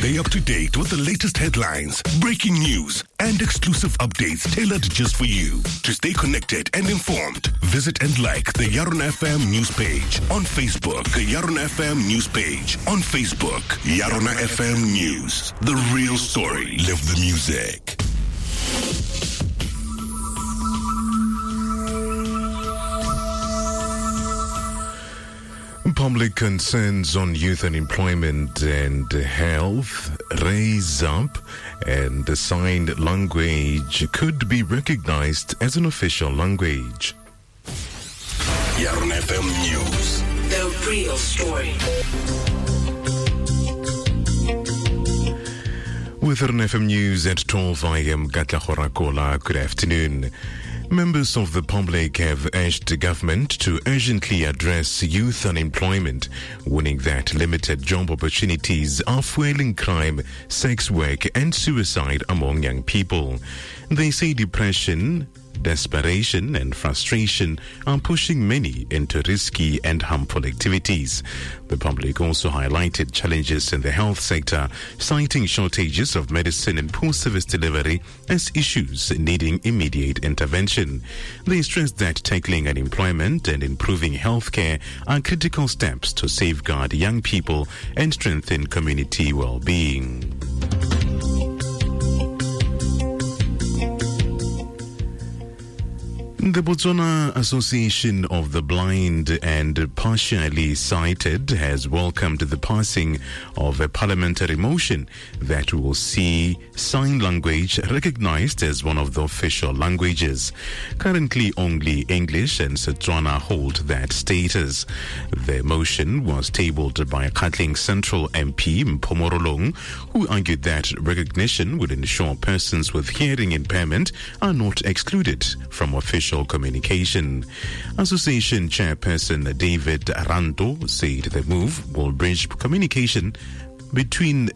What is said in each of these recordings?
Stay up to date with the latest headlines, breaking news, and exclusive updates tailored just for you. To stay connected and informed, visit and like the Yaron FM news page on Facebook. The Yaron FM news page on Facebook. Yaron FM News. The real story. Live the music. Public concerns on youth unemployment and health raise up, and the sign language could be recognized as an official language. Yaron FM News. The real story. With Yaron FM News at 12, I am Katla Horakola. Good afternoon. Members of the public have urged the government to urgently address youth unemployment, warning that limited job opportunities are fueling crime, sex work, and suicide among young people. They say depression, desperation, and frustration are pushing many into risky and harmful activities. The public also highlighted challenges in the health sector, citing shortages of medicine and poor service delivery as issues needing immediate intervention. They stressed that tackling unemployment and improving healthcare are critical steps to safeguard young people and strengthen community well-being. The Botswana Association of the Blind and Partially Sighted has welcomed the passing of a parliamentary motion that will see sign language recognized as one of the official languages. Currently, only English and Setswana hold that status. The motion was tabled by Katling Central MP Mpomorolong, who argued that recognition would ensure persons with hearing impairment are not excluded from official communication. Association Chairperson David Aranto said the move will bridge communication between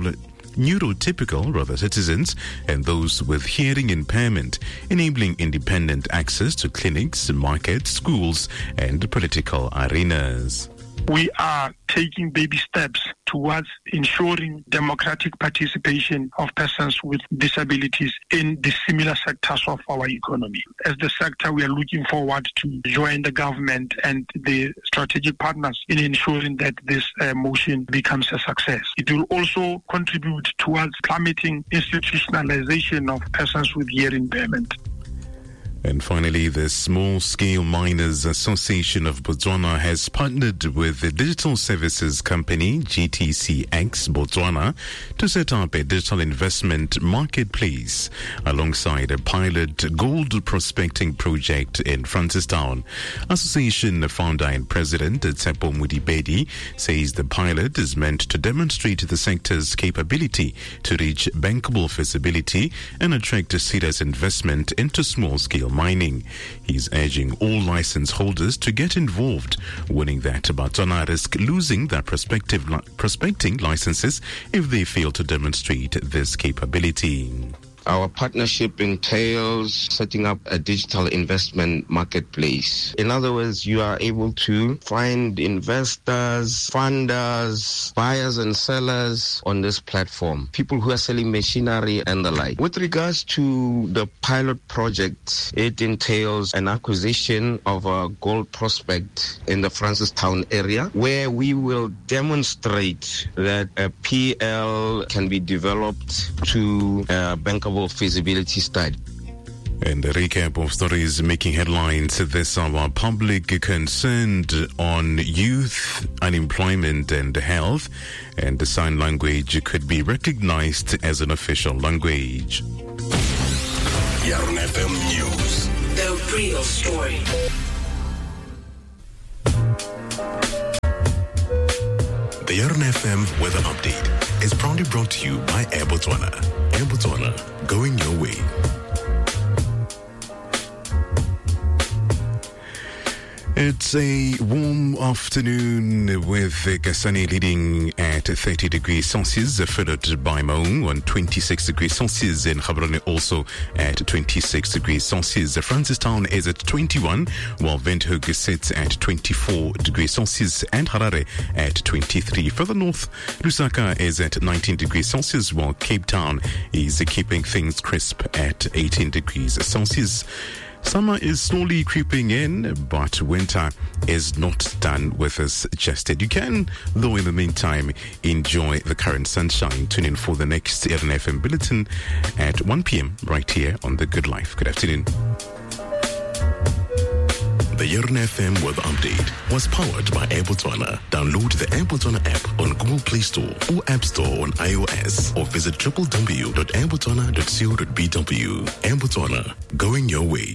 neurotypical citizens and those with hearing impairment, enabling independent access to clinics, markets, schools, and political arenas. We are taking baby steps towards ensuring democratic participation of persons with disabilities in the similar sectors of our economy. As the sector, we are looking forward to join the government and the strategic partners in ensuring that this motion becomes a success. It will also contribute towards plummeting institutionalization of persons with hearing impairment. And finally, the Small Scale Miners Association of Botswana has partnered with the digital services company GTCX Botswana to set up a digital investment marketplace alongside a pilot gold prospecting project in Francistown. Association founder and president Tsepo Mudibedi says the pilot is meant to demonstrate the sector's capability to reach bankable feasibility and attract a serious investment into small-scale mining. He's urging all license holders to get involved, warning that Botswana risk losing their prospecting licenses if they fail to demonstrate this capability. Our partnership entails setting up a digital investment marketplace. In other words, you are able to find investors, funders, buyers and sellers on this platform, people who are selling machinery and the like. With regards to the pilot project, it entails an acquisition of a gold prospect in the Francistown area, where we will demonstrate that a PL can be developed to a bankable feasibility study. And a recap of stories making headlines this hour. Public concerned on youth unemployment and health, and the sign language could be recognized as an official language. Yaron FM News. The real story. The Yaron FM Weather Update is proudly brought to you by Air Botswana. Air Botswana, going your way. It's a warm afternoon with Kasane leading at 30 degrees Celsius, followed by Maung on 26 degrees Celsius, and Gaborone also at 26 degrees Celsius. Francistown is at 21, while Windhoek sits at 24 degrees Celsius, and Harare at 23. Further north, Lusaka is at 19 degrees Celsius, while Cape Town is keeping things crisp at 18 degrees Celsius. Summer is slowly creeping in, but winter is not done with us just yet. You can, though, in the meantime, enjoy the current sunshine. Tune in for the next RNFM Bulletin at 1 p.m. right here on The Good Life. Good afternoon. The RNFM Weather Update was powered by Air Botswana. Download the Air Botswana app on Google Play Store or App Store on iOS, or visit www.airbotswana.co.bw. Air Botswana, going your way.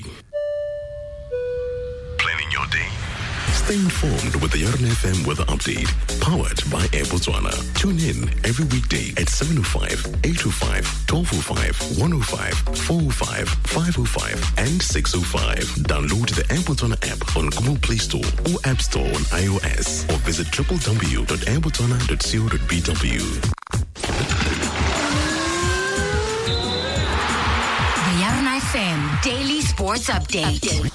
Planning your day? Stay informed with the RNFM Weather Update, powered by Air Botswana. Tune in every weekday at 7:05, 8:05, 12:05, 1:05, 4:05, 5:05, and 6:05. Download the Air Botswana app on Google Play Store or App Store on iOS, or visit www.airbotswana.co.bw. The RNFM Daily Sports Update.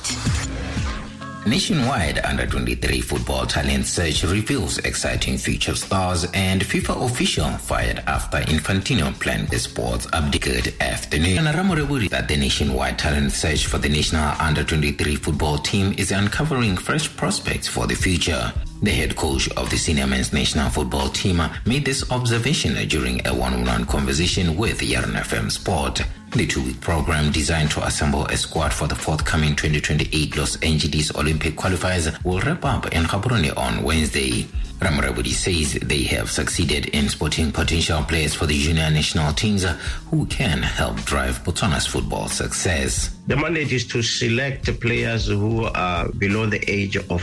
Nationwide Under-23 football talent search reveals exciting future stars, and FIFA official fired after Infantino planned the sports update. Good afternoon. That the nationwide talent search for the national Under-23 football team is uncovering fresh prospects for the future. The head coach of the senior men's national football team made this observation during a one-on-one conversation with RNFM Sport. The two-week program, designed to assemble a squad for the forthcoming 2028 Los Angeles Olympic qualifiers, will wrap up in Gaborone on Wednesday. Ramorabudi says they have succeeded in spotting potential players for the junior national teams who can help drive Botswana's football success. The mandate is to select players who are below the age of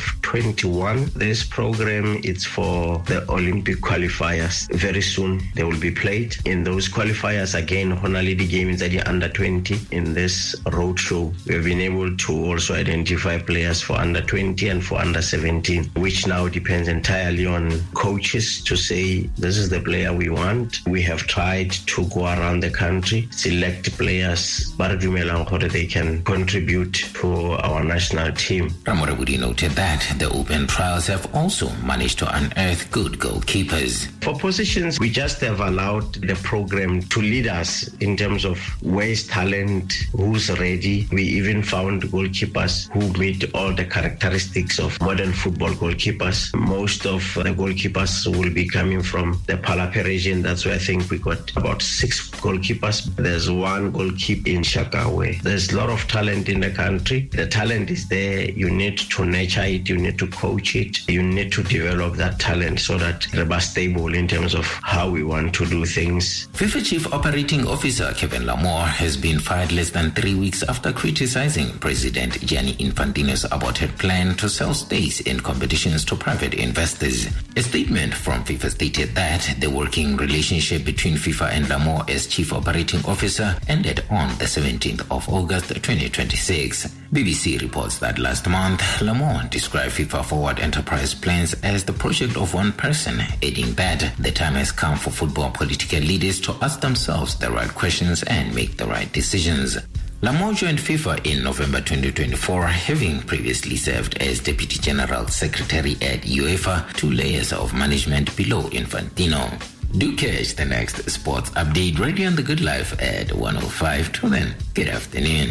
21. This program is for the Olympic qualifiers. Very soon they will be played. In those qualifiers, again, Honolulu games that are under 20. In this roadshow, we've been able to also identify players for under 20 and for under 17, which now depends entirely on coaches to say, this is the player we want. We have tried to go around the country, select players, but they can contribute to our national team. Ramorabudi noted that the open trials have also managed to unearth good goalkeepers. For positions, we just have allowed the program to lead us in terms of where's talent, who's ready. We even found goalkeepers who meet all the characteristics of modern football goalkeepers. Most of the goalkeepers will be coming from the Palapa region. That's where I think we got about 6 goalkeepers. There's one goalkeeper in Shakawe. There's a lot of talent in the country. The talent is there. You need to nurture it. You need to coach it. You need to develop that talent so that we're stable in terms of how we want to do things. FIFA Chief Operating Officer Kevin Lamore has been fired less than 3 weeks after criticizing President Gianni Infantino's aborted plan to sell stakes in competitions to private investors. A statement from FIFA stated that the working relationship between FIFA and Lamore as Chief Operating Officer ended on the 17th of August 2026. BBC reports that last month, Lamore described FIFA Forward Enterprise plans as the project of one person, adding that the time has come for football political leaders to ask themselves the right questions and make the right decisions. Lamore joined FIFA in November 2024, having previously served as Deputy General Secretary at UEFA, 2 layers of management below Infantino. Do catch the next sports update right here on The Good Life at 1:05. Till then, good afternoon.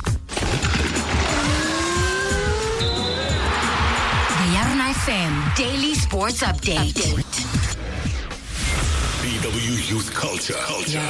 The RNFM Daily Sports Update. BW Youth Culture.